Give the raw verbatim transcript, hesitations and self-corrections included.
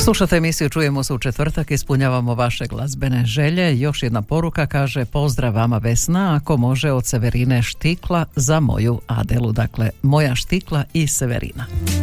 Slušate emisiju Čujemo se u četvrtak, ispunjavamo vaše glazbene želje. Još jedna poruka kaže: pozdrav vama Vesna, ako može od Severine Štikla za moju Adelu. Dakle, moja Štikla i Severina.